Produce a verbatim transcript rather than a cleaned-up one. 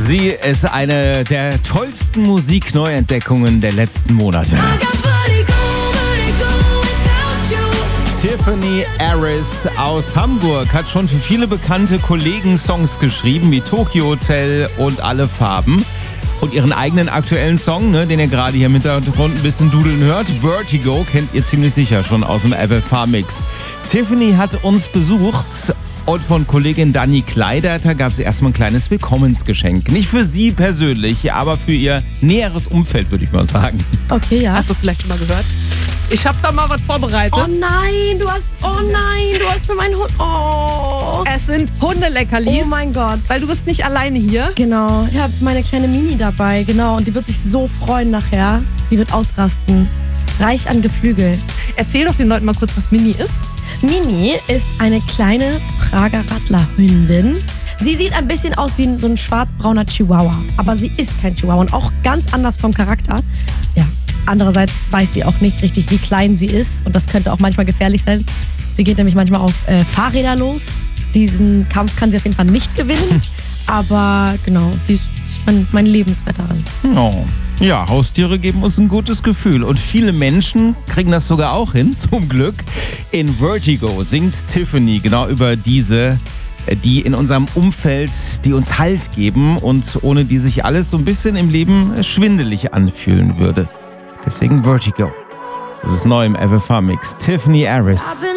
Sie ist eine der tollsten Musikneuentdeckungen der letzten Monate. Tiffany Harris aus Hamburg hat schon für viele bekannte Kollegen Songs geschrieben, wie Tokyo Hotel und Alle Farben. Und ihren eigenen aktuellen Song, ne, den ihr gerade hier im Hintergrund ein bisschen dudeln hört, Vertigo, kennt ihr ziemlich sicher schon aus dem F F H-Mix. Tiffany hat uns besucht und von Kollegin Dani Kleiderter gab es erstmal ein kleines Willkommensgeschenk. Nicht für sie persönlich, aber für ihr näheres Umfeld, würde ich mal sagen. Okay, ja. Hast du vielleicht schon mal gehört? Ich hab da mal was vorbereitet. Oh nein, du hast, oh nein, du hast für meinen Hund, oh. Es sind Hundeleckerlis. Oh mein Gott. Weil du bist nicht alleine hier. Genau, ich habe meine kleine Mini dabei, genau. Und die wird sich so freuen nachher. Die wird ausrasten. Reich an Geflügel. Erzähl doch den Leuten mal kurz, was Mini ist. Mini ist eine kleine Prager Radlerhündin. Sie sieht ein bisschen aus wie so ein schwarz-brauner Chihuahua. Aber sie ist kein Chihuahua und auch ganz anders vom Charakter. Ja. Andererseits weiß sie auch nicht richtig, wie klein sie ist. Und das könnte auch manchmal gefährlich sein. Sie geht nämlich manchmal auf äh, Fahrräder los. Diesen Kampf kann sie auf jeden Fall nicht gewinnen. Aber genau, die ist mein, meine Lebensretterin. Oh. Ja, Haustiere geben uns ein gutes Gefühl. Und viele Menschen kriegen das sogar auch hin, zum Glück. In Vertigo singt Tiffany genau über diese, die in unserem Umfeld, die uns Halt geben und ohne die sich alles so ein bisschen im Leben schwindelig anfühlen würde. Deswegen Vertigo. Das ist neu im F F H-Mix. Tiffany Harris.